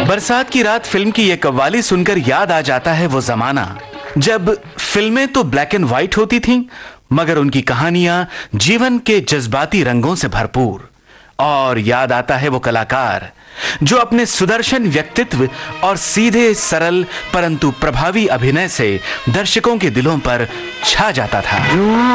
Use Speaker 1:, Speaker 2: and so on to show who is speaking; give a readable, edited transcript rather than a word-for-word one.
Speaker 1: बरसात की रात फिल्म की यह कव्वाली सुनकर याद आ जाता है वो जमाना जब फिल्में तो ब्लैक एंड व्हाइट होती थीं, मगर उनकी कहानियां जीवन के जज्बाती रंगों से भरपूर। और याद आता है वो कलाकार जो अपने सुदर्शन व्यक्तित्व और सीधे सरल परंतु प्रभावी अभिनय से दर्शकों के दिलों पर छा जाता था।